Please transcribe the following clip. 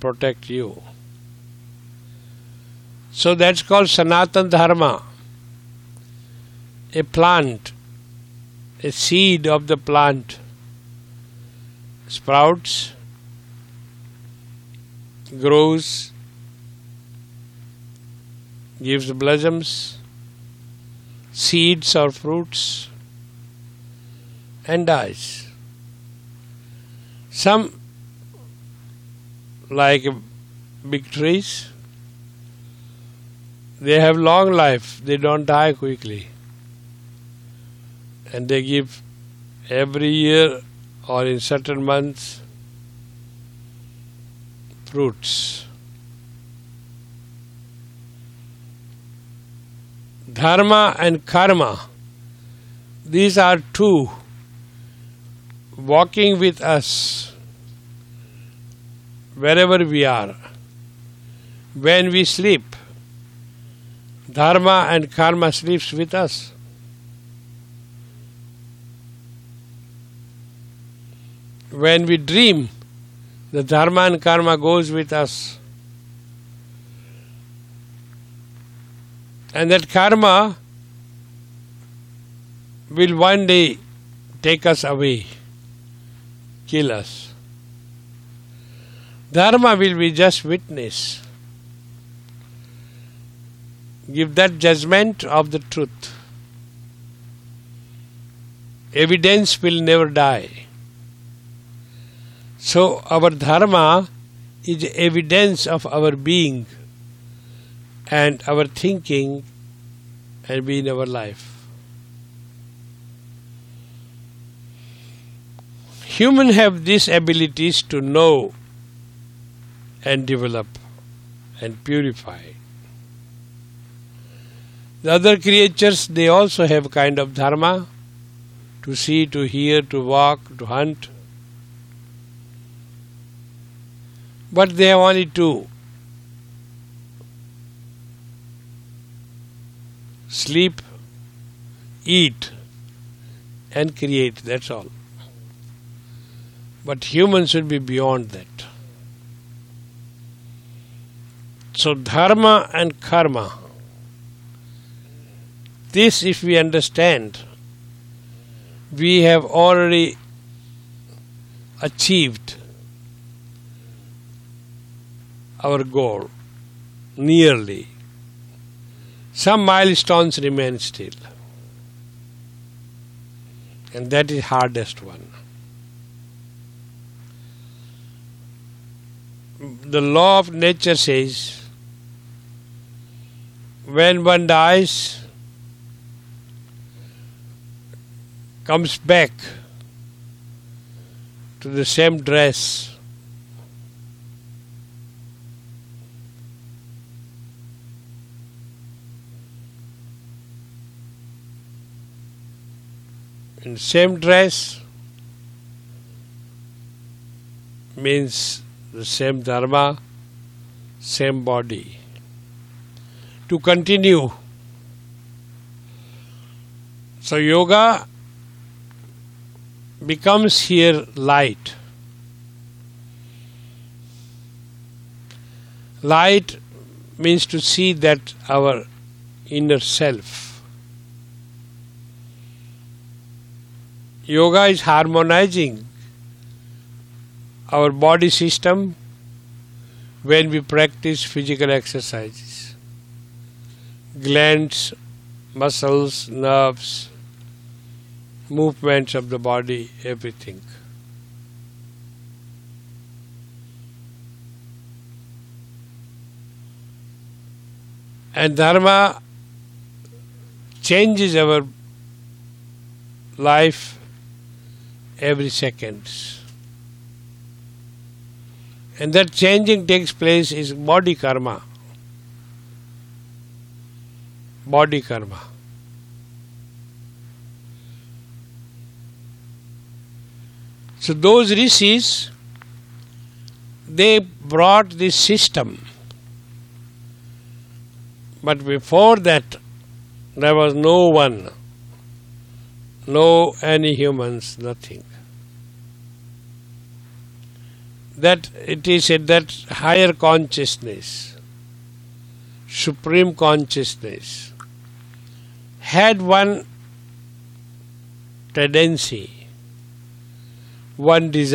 protect you. So that's called Sanatana Dharma. A plant, a seed of the plant sprouts, grows, gives blossoms, seeds or fruits, and dies. Some, like big trees, they have long life, they don't die quickly. And they give every year or in certain months fruits. Dharma and karma, these are two walking with us wherever we are. When we sleep, dharma and karma sleeps with us. When we dream, the dharma and karma goes with us. And that karma will one day take us away, kill us. Dharma will be just witness. Give that judgment of the truth. Evidence will never die. So our dharma is evidence of our being and our thinking and being our life. Humans have these abilities to know and develop and purify. The other creatures, they also have kind of dharma, to see, to hear, to walk, to hunt. But they have only two: sleep, eat, and create, that's all. But humans should be beyond that. So dharma and karma, this if we understand, we have already achieved our goal, nearly. Some milestones remain still. And that is hardest one. The law of nature says, when one dies, comes back to the same dress, in same dress means the same dharma, same body. To continue. So yoga becomes here light. Light means to see that our inner self. Yoga is harmonizing our body system when we practice physical exercises. Glands, muscles, nerves, movements of the body, everything. And dharma changes our life every second. And that changing takes place is body karma. Body karma. So those rishis, they brought this system. But before that, there was no one, no any humans, nothing. that it is said that higher consciousness, supreme consciousness, had one tendency, one desire